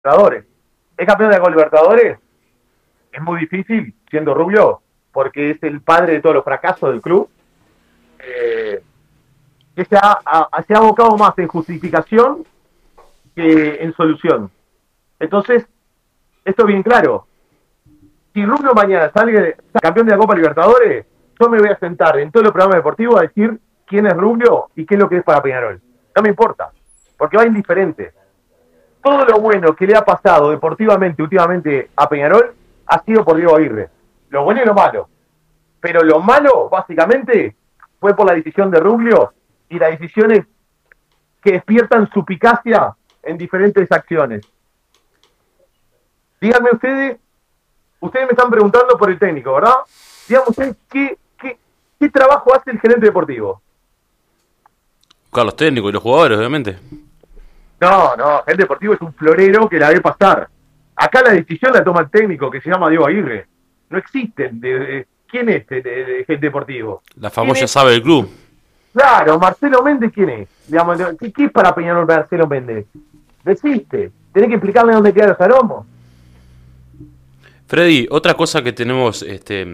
Libertadores. ¿Es campeón de la Copa Libertadores? Es muy difícil, siendo Rubio, porque es el padre de todos los fracasos del club, eh, que se ha abocado más en justificación que en solución. Entonces, esto es bien claro. Si Rubio mañana sale campeón de la Copa Libertadores, yo me voy a sentar en todos los programas deportivos a decir quién es Rubio y qué es lo que es para Peñarol. No me importa, porque va indiferente. Todo lo bueno que le ha pasado deportivamente últimamente a Peñarol ha sido por Diego Aguirre. Lo bueno y lo malo. Pero lo malo, básicamente, fue por la decisión de Rubio y las decisiones que despiertan suspicacia en diferentes acciones. Díganme ustedes me están preguntando por el técnico, ¿verdad? Díganme ustedes qué trabajo hace el gerente deportivo. Buscar los técnicos y los jugadores, obviamente. No, el gerente deportivo es un florero que la ve pasar. Acá la decisión la toma el técnico que se llama Diego Aguirre. No existen. ¿Quién es el gerente deportivo? La famosa sabe del club. Claro, Marcelo Méndez, ¿quién es? Digamos, ¿qué es para Peñarol Marcelo Méndez? No existe. Tenés que explicarle dónde quedan los aromos. Freddy, otra cosa que tenemos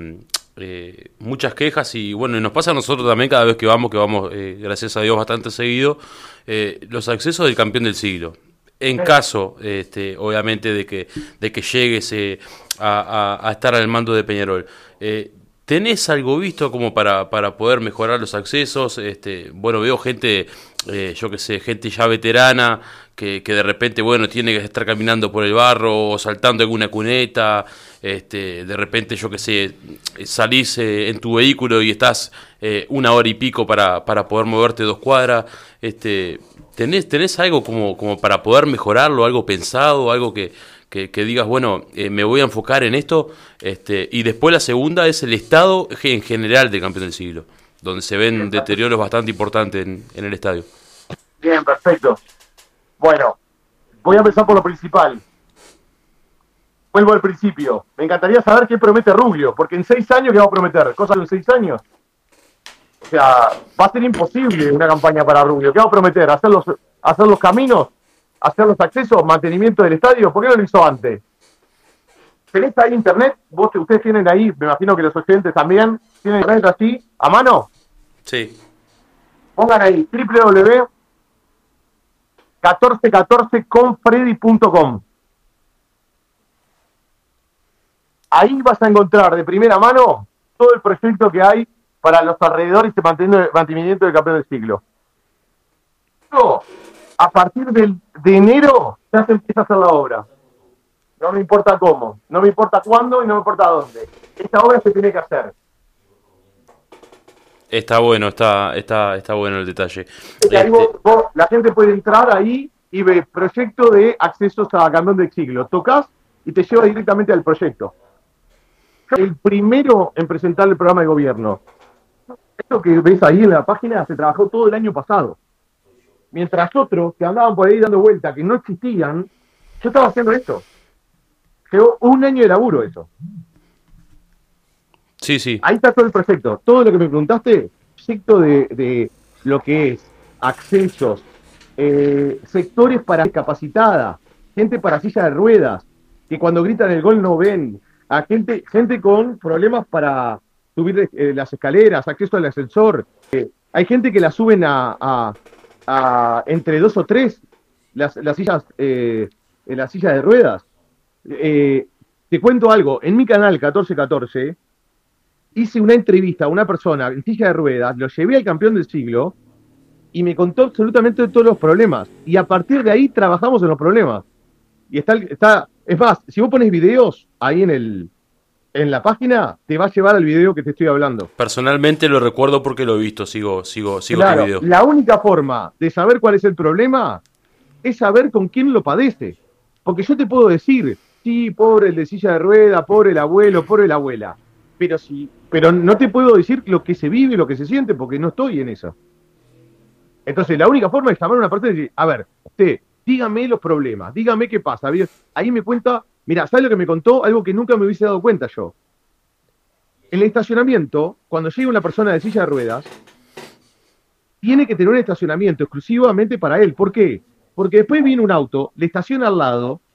muchas quejas y bueno, y nos pasa a nosotros también cada vez que vamos, gracias a Dios bastante seguido, los accesos del campeón del siglo. En caso, obviamente, de que llegues a estar al mando de Peñarol, ¿tenés algo visto como para poder mejorar los accesos? Bueno, veo gente, yo que sé, gente ya veterana que de repente, bueno, tiene que estar caminando por el barro o saltando alguna cuneta. De repente, yo que sé, salís en tu vehículo y estás 1 hora y pico para poder moverte 2 cuadras. ¿Tenés algo como para poder mejorarlo, algo pensado, algo que digas, bueno, me voy a enfocar en esto? Y después la segunda es el estado en general del campeón del siglo, donde se ven deterioros bastante importantes en el estadio. Bien, perfecto. Bueno, voy a empezar por lo principal. Vuelvo al principio. Me encantaría saber qué promete Rubio, porque en 6 años, ¿qué va a prometer? ¿Cosas en 6 años? O sea, va a ser imposible una campaña para Rubio. ¿Qué va a prometer? ¿Hacer los caminos? ¿Hacer los accesos? ¿Mantenimiento del estadio? ¿Por qué no lo hizo antes? ¿Tenés ahí internet? Ustedes tienen ahí, me imagino que los oyentes también, ¿tienen internet así, a mano? Sí. Pongan ahí, www.1414confreddy.com. Ahí vas a encontrar de primera mano todo el proyecto que hay para los alrededores de mantenimiento del campeón del siglo. Luego, a partir de enero ya se empieza a hacer la obra. No me importa cómo, no me importa cuándo y no me importa dónde. Esta obra se tiene que hacer. Está bueno, está bueno el detalle. Ahí la gente puede entrar ahí y ve proyecto de accesos a campeón del siglo. Tocas y te lleva directamente al proyecto. El primero en presentar el programa de gobierno. Esto que ves ahí en la página se trabajó todo el año pasado. Mientras otros que andaban por ahí dando vuelta, que no existían, yo estaba haciendo esto. Llevó 1 año de laburo eso. Sí. Ahí está todo el proyecto. Todo lo que me preguntaste, proyecto de lo que es accesos, sectores para discapacitada, gente para silla de ruedas, que cuando gritan el gol no ven, a gente con problemas para subir las escaleras, acceso al ascensor. Hay gente que la suben a entre 2 o 3 las sillas de ruedas. Te cuento algo, en mi canal 1414 hice una entrevista a una persona en silla de ruedas, lo llevé al campeón del siglo y me contó absolutamente todos los problemas. Y a partir de ahí trabajamos en los problemas. Y es más, si vos pones videos ahí en la página, te va a llevar al video que te estoy hablando. Personalmente lo recuerdo porque lo he visto, sigo claro, tu video. La única forma de saber cuál es el problema es saber con quién lo padece. Porque yo te puedo decir, sí, pobre el de silla de rueda, pobre el abuelo, pobre la abuela. Pero no te puedo decir lo que se vive, lo que se siente, porque no estoy en eso. Entonces, la única forma es llamar a una persona y decir, a ver, usted, dígame los problemas, dígame qué pasa. Ahí me cuenta, mira, ¿sabes lo que me contó? Algo que nunca me hubiese dado cuenta yo. En el estacionamiento, cuando llega una persona de silla de ruedas, tiene que tener un estacionamiento exclusivamente para él. ¿Por qué? Porque después viene un auto, le estaciona al lado